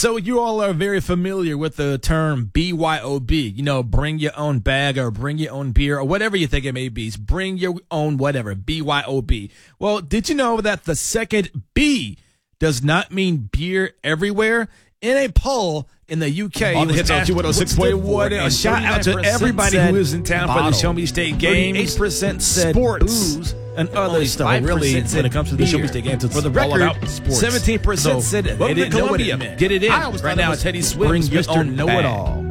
So you all are very familiar with the term BYOB, bring your own bag or bring your own beer or whatever you think it may be. Bring your own whatever, BYOB. Well, did you know that the second B does not mean beer everywhere? In a poll in the UK, on the hits on 206.1, a shout out to everybody who is in town for the Show Me State games. 38% said sports booze and other stuff. Really, when it comes to the Show Me State games, it's for the record, all about sports. 17% said they didn't know what it meant. Get it in I always right thought it now. was Teddy bring Swims, your Mr. own Know-It-All.